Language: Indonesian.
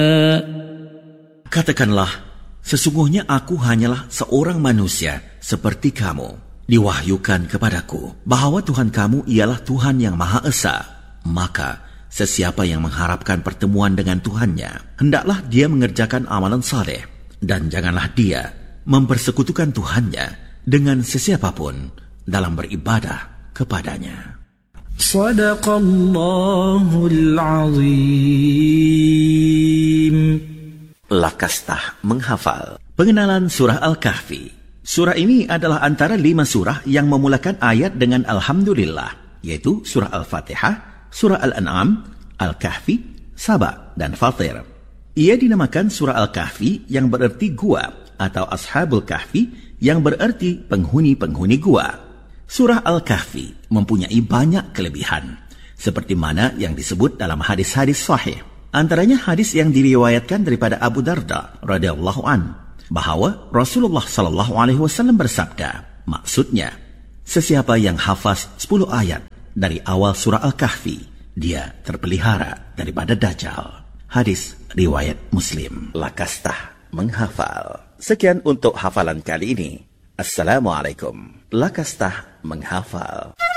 Katakanlah, sesungguhnya aku hanyalah seorang manusia seperti kamu. Diwahyukan kepadaku bahwa Tuhan kamu ialah Tuhan yang Maha Esa. Maka sesiapa yang mengharapkan pertemuan dengan Tuhannya, hendaklah dia mengerjakan amalan saleh, dan janganlah dia mempersekutukan Tuhannya dengan sesiapapun dalam beribadah kepadanya. Shadaqallahul Azim. Lakastah menghafal. Pengenalan Surah Al-Kahfi. Surah ini adalah antara 5 surah yang memulakan ayat dengan Alhamdulillah, yaitu Surah Al-Fatihah, Surah Al-An'am, Al-Kahfi, Saba, dan Fatir. Ia dinamakan Surah Al-Kahfi yang berarti gua, atau Ashabul Kahfi yang berarti penghuni-penghuni gua. Surah Al-Kahfi mempunyai banyak kelebihan, seperti mana yang disebut dalam hadis-hadis sahih. Antaranya hadis yang diriwayatkan daripada Abu Darda radhiyallahu an, bahwa Rasulullah sallallahu alaihi wasallam bersabda, maksudnya, sesiapa yang hafaz 10 ayat dari awal surah Al-Kahfi, dia terpelihara daripada Dajjal. Hadis riwayat Muslim. Lakastah menghafal. Sekian untuk hafalan kali ini. Assalamualaikum. Lakastah menghafal.